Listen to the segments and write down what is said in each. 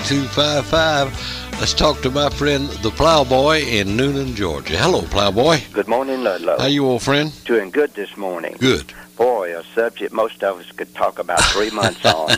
888-255-8255. Let's talk to my friend, the Plowboy in Noonan, Georgia. Hello, Plowboy. Good morning, Ludlow. How you, old friend? Doing good this morning. Good. Boy, a subject most of us could talk about 3 months on.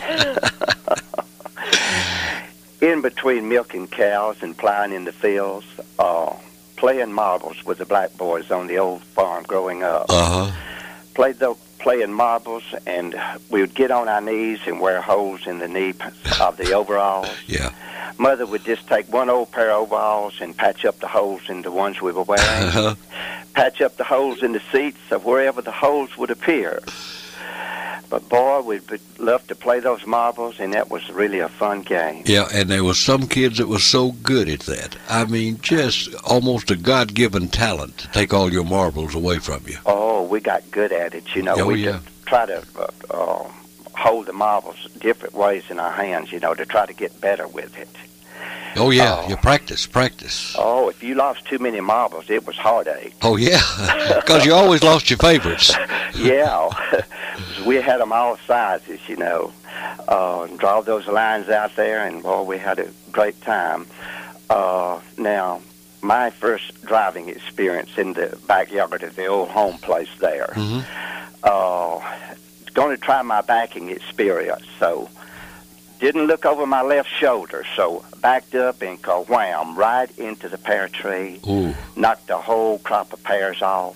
In between milking cows and plowing in the fields, playing marbles with the black boys on the old farm growing up. Playing marbles, and we would get on our knees and wear holes in the knee of the overalls. Yeah. Mother would just take one old pair of overalls and patch up the holes in the ones we were wearing. Patch up the holes in the seats of wherever the holes would appear. But, boy, we'd love to play those marbles, and that was really a fun game. Yeah, and there was some kids that was so good at that. I mean, just almost a God-given talent to take all your marbles away from you. Oh, we got good at it. You know, we could try to hold the marbles different ways in our hands, you know, to try to get better with it. Oh, yeah, you practice. Oh, if you lost too many marbles, it was heartache. Oh, yeah, because you always lost your favorites. Yeah, we had them all sizes, you know, and draw those lines out there, and, boy, we had a great time. Now, my first driving experience in the backyard of the old home place there, going to try my backing experience, so didn't look over my left shoulder, so backed up and wham, right into the pear tree. Ooh. Knocked a whole crop of pears off.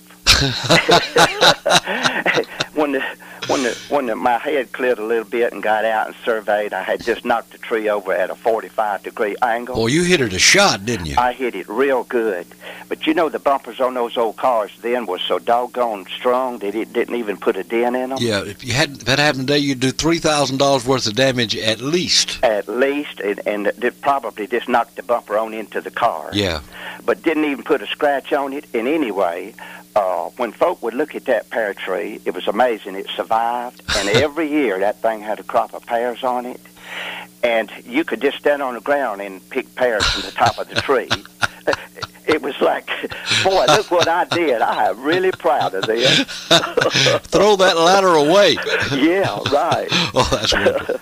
When my head cleared a little bit and got out and surveyed, I had just knocked the tree over at a 45-degree angle. Well, you hit it a shot, didn't you? I hit it real good. But, you know, the bumpers on those old cars then were so doggone strong that it didn't even put a dent in them. Yeah, if that happened today, you'd do $3,000 worth of damage at least. At least, and it probably just knocked the bumper on into the car. Yeah. But didn't even put a scratch on it in any way. When folk would look at that pear tree, it was amazing. It survived, and every year that thing had a crop of pears on it, and you could just stand on the ground and pick pears from the top of the tree. It was like, boy, look what I did. I am really proud of this. Throw that ladder away. Yeah, right. Oh, that's wonderful.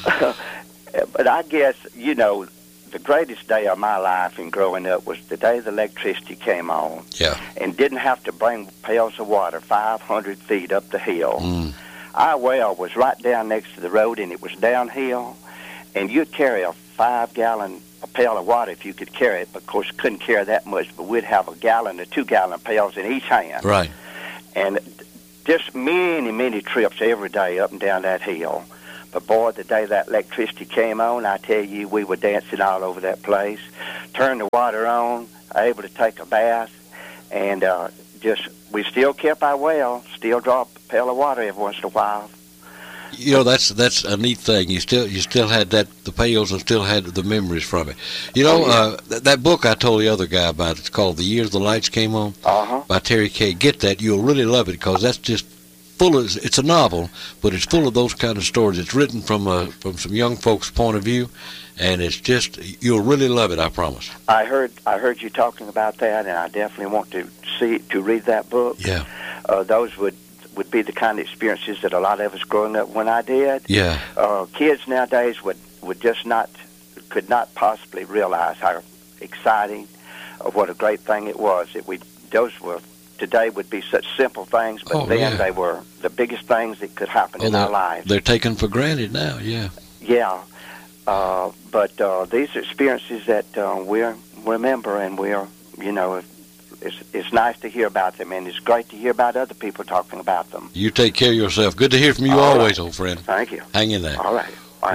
But I guess, you know, the greatest day of my life in growing up was the day the electricity came on. Yeah. And didn't have to bring pails of water 500 feet up the hill. Our well was right down next to the road, and it was downhill. And you'd carry a 5-gallon pail of water if you could carry it. But, of course, couldn't carry that much, but we'd have a gallon or 2-gallon pails in each hand. Right. And just many, many trips every day up and down that hill. But, boy, the day that electricity came on, I tell you, we were dancing all over that place. Turned the water on, able to take a bath, and we still kept our well, still draw a pail of water every once in a while. You know, that's a neat thing. You still had the pails, and still had the memories from it. You know, that book I told the other guy about, it's called The Year the Lights Came On, by Terry Kay. Get that. You'll really love it, because that's just full of, it's a novel, but it's full of those kind of stories. It's written from some young folks' point of view, and it's just, you'll really love it, I promise. I heard you talking about that, and I definitely want to read that book. Yeah. Those would be the kind of experiences that a lot of us growing up when I did. Yeah. Kids nowadays would just could not possibly realize how exciting, what a great thing it was. Those were today would be such simple things, but then they were the biggest things that could happen in our lives. They're taken for granted now, yeah. Yeah, but these are experiences that we remember, and you know, it's nice to hear about them, and it's great to hear about other people talking about them. You take care of yourself. Good to hear from you always, old friend. Thank you. Hang in there. All right.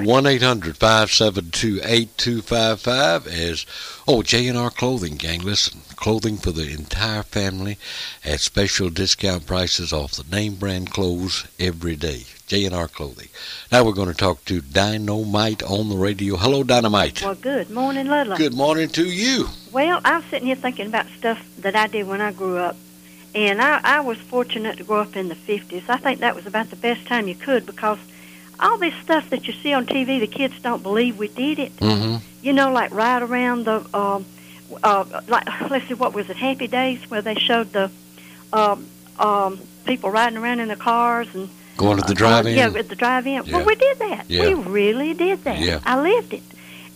1-800-572-8255 is, J&R Clothing, gang. Listen, clothing for the entire family at special discount prices off the name brand clothes every day. J&R Clothing. Now we're going to talk to Dynamite on the radio. Hello, Dynamite. Well, good morning, Ludlow. Good morning to you. Well, I was sitting here thinking about stuff that I did when I grew up. And I was fortunate to grow up in the 50s. I think that was about the best time you could, because all this stuff that you see on TV, the kids don't believe we did it. Mm-hmm. You know, like right around the, like, let's see, what was it, Happy Days, where they showed the people riding around in their cars and going to the drive-in? Yeah, at the drive-in. Yeah. Well, we did that. Yeah. We really did that. Yeah. I lived it.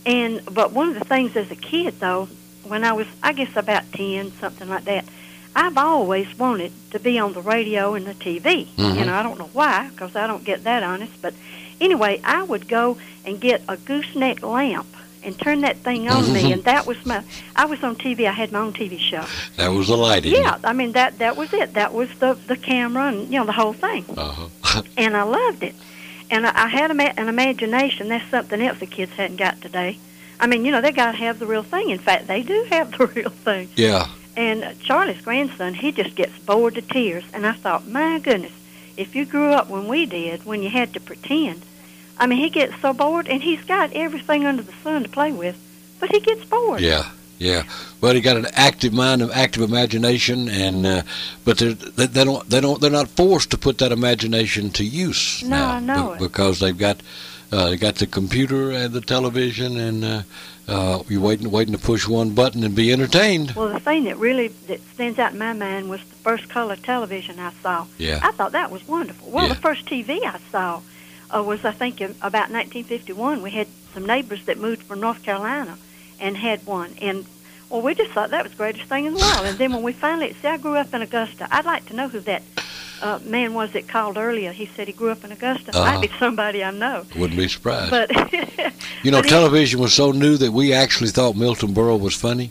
But one of the things as a kid, though, when I was, I guess, about 10, something like that, I've always wanted to be on the radio and the TV. Mm-hmm. You know, I don't know why, because I don't get that honest. But anyway, I would go and get a gooseneck lamp and turn that thing on me, and that was I was on TV. I had my own TV show. That was the lighting. Yeah, I mean, that was it. That was the camera and, you know, the whole thing. Uh-huh. And I loved it. And I had an imagination. That's something else the kids hadn't got today. I mean, you know, they got to have the real thing. In fact, they do have the real thing. Yeah. And Charlie's grandson, he just gets bored to tears. And I thought, my goodness, if you grew up when we did, when you had to pretend, I mean, he gets so bored, and he's got everything under the sun to play with, but he gets bored. Yeah, yeah. Well, he got an active mind, an active imagination, and but they're not forced to put that imagination to use now. I know it. Because they got the computer and the television, and you're waiting to push one button and be entertained. Well, the thing that stands out in my mind was the first color television I saw. Yeah. I thought that was wonderful. Well, Yeah. the first TV I saw was, I think, about 1951. We had some neighbors that moved from North Carolina and had one. And, well, we just thought that was the greatest thing in the world. And then when we finally, see, I grew up in Augusta. I'd like to know who that man was that called earlier. He said he grew up in Augusta. Might be somebody I know. Wouldn't be surprised. But you know, television was so new that we actually thought Milton Berle was funny.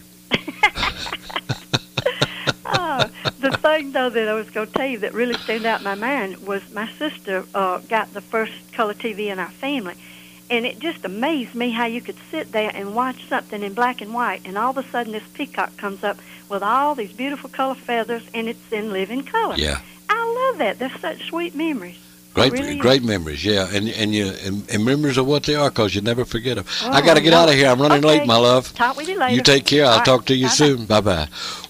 The thing, though, that I was going to tell you that really stood out in my mind was my sister got the first color TV in our family. And it just amazed me how you could sit there and watch something in black and white, and all of a sudden this peacock comes up with all these beautiful color feathers, and it's in living color. Yeah. I love that. They're such sweet memories. Great memories, yeah, and memories of what they are, because you never forget them. Oh, I got to get out of here. I'm running late, my love. Talk with you later. You take care. I'll talk to you soon. Bye-bye.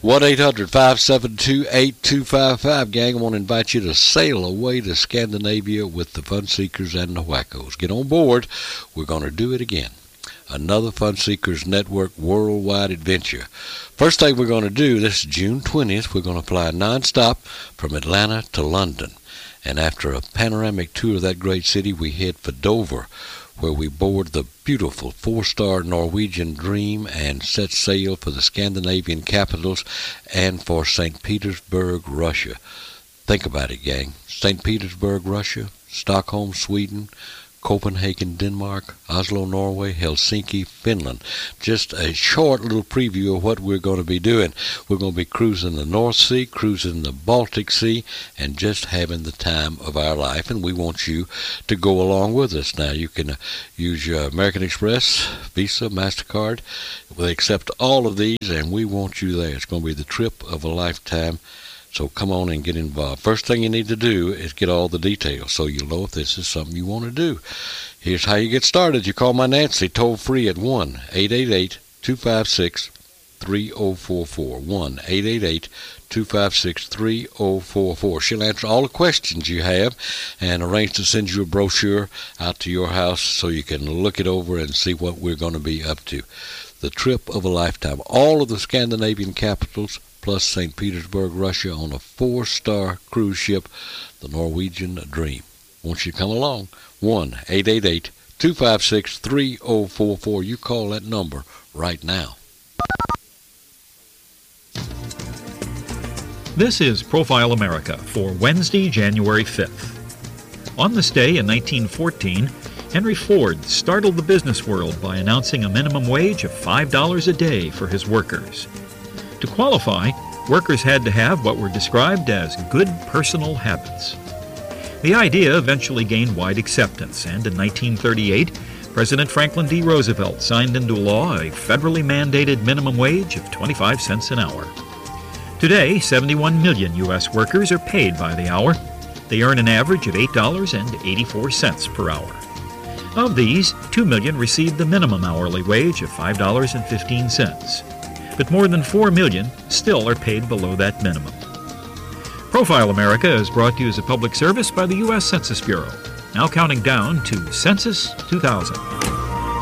1-800-572-8255. Gang, I want to invite you to sail away to Scandinavia with the Fun Seekers and the Wackos. Get on board. We're going to do it again. Another Fun Seekers Network worldwide adventure. First thing we're going to do, this is June 20th, we're going to fly nonstop from Atlanta to London. And after a panoramic tour of that great city, we head for Dover, where we board the beautiful 4-star Norwegian Dream and set sail for the Scandinavian capitals and for St. Petersburg, Russia. Think about it, gang. St. Petersburg, Russia, Stockholm, Sweden, Copenhagen, Denmark, Oslo, Norway, Helsinki, Finland. Just a short little preview of what we're going to be doing. We're going to be cruising the North Sea, cruising the Baltic Sea, and just having the time of our life. And we want you to go along with us. Now, you can use your American Express, Visa, MasterCard. They accept all of these, and we want you there. It's going to be the trip of a lifetime. So come on and get involved. First thing you need to do is get all the details so you'll know if this is something you want to do. Here's how you get started. You call my Nancy toll free at 1-888-256-3044. 1-888-256-3044. She'll answer all the questions you have and arrange to send you a brochure out to your house so you can look it over and see what we're going to be up to. The trip of a lifetime. All of the Scandinavian capitals, plus St. Petersburg, Russia, on a 4-star cruise ship, the Norwegian Dream. Won't you come along? 1-888-256-3044. You call that number right now. This is Profile America for Wednesday, January 5th. On this day in 1914, Henry Ford startled the business world by announcing a minimum wage of $5 a day for his workers. To qualify, workers had to have what were described as good personal habits. The idea eventually gained wide acceptance, and in 1938, President Franklin D. Roosevelt signed into law a federally mandated minimum wage of 25 cents an hour. Today, 71 million U.S. workers are paid by the hour. They earn an average of $8.84 per hour. Of these, 2 million receive the minimum hourly wage of $5.15. But more than 4 million still are paid below that minimum. Profile America is brought to you as a public service by the U.S. Census Bureau, now counting down to Census 2000.